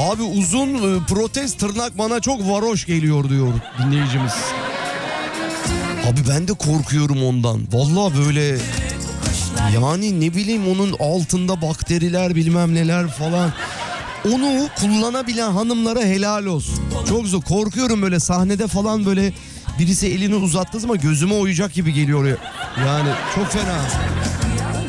Abi uzun protez tırnak bana çok varoş geliyor diyor dinleyicimiz. Abi ben de korkuyorum ondan. Vallahi böyle yani ne bileyim onun altında bakteriler bilmem neler falan. Onu kullanabilen hanımlara helal olsun. Çok zor. Korkuyorum böyle sahnede falan böyle birisi elini uzattığı zaman gözüme oyacak gibi geliyor. Yani çok fena.